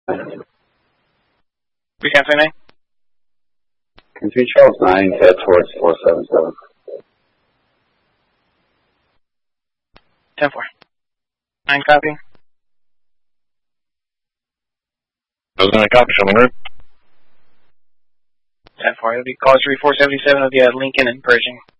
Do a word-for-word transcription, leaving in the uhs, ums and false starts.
Recap three nine. Three Charles nine, head towards four seven seven. Ten four. Nine copy. President, copy, show me route. Ten four. It'll be call three four seventy seven of the uh, Lincoln and Pershing.